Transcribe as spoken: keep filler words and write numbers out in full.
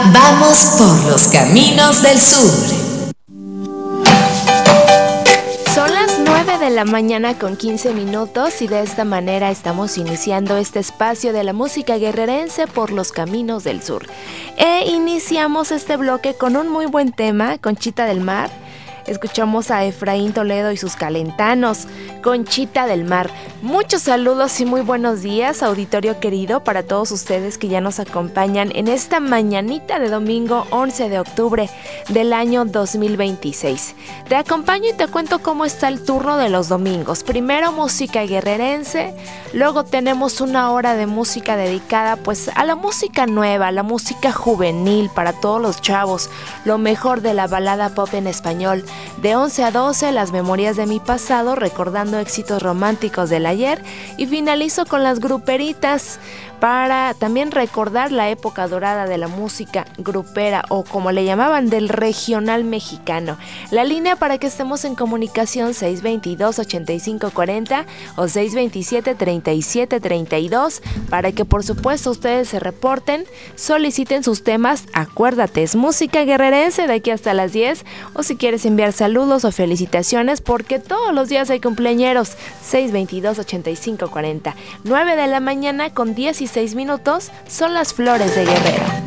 Vamos por los caminos del sur. Son las nueve de la mañana con quince minutos y de esta manera estamos iniciando este espacio de la música guerrerense por los caminos del sur. E iniciamos este bloque con un muy buen tema, Conchita del Mar. Escuchamos a Efraín Toledo y sus Calentanos, Conchita del Mar. Muchos saludos y muy buenos días, auditorio querido, para todos ustedes que ya nos acompañan en esta mañanita de domingo once de octubre del año dos mil veintiséis. Te acompaño y te cuento cómo está el turno de los domingos. Primero música guerrerense, luego tenemos una hora de música dedicada pues a la música nueva, a la música juvenil para todos los chavos, lo mejor de la balada pop en español. De once a doce, las memorias de mi pasado, recordando éxitos románticos del ayer, y finalizo con las gruperitas para también recordar la época dorada de la música grupera, o como le llamaban, del regional mexicano. La línea para que estemos en comunicación seis veintidós, ochenta y cinco cuarenta o seis veintisiete, treinta y siete treinta y dos, para que por supuesto ustedes se reporten, soliciten sus temas. Acuérdate, es música guerrerense de aquí hasta las diez, o si quieres enviar saludos o felicitaciones, porque todos los días hay cumpleañeros. Seis veintidós, ochenta y cinco cuarenta. Nueve de la mañana con dieciséis minutos, son las flores de Guerrero.